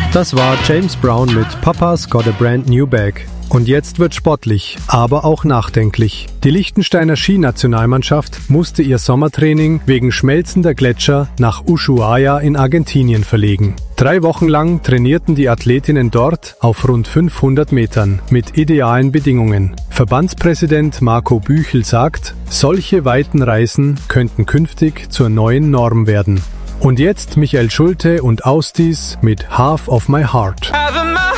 Das war James Brown mit Papa's Got a Brand New Bag. Und jetzt wird sportlich, aber auch nachdenklich. Die Liechtensteiner Skinationalmannschaft musste ihr Sommertraining wegen schmelzender Gletscher nach Ushuaia in Argentinien verlegen. 3 Wochen lang trainierten die Athletinnen dort auf rund 500 Metern mit idealen Bedingungen. Verbandspräsident Marco Büchel sagt, solche weiten Reisen könnten künftig zur neuen Norm werden. Und jetzt Michael Schulte und Austis mit Half of My Heart.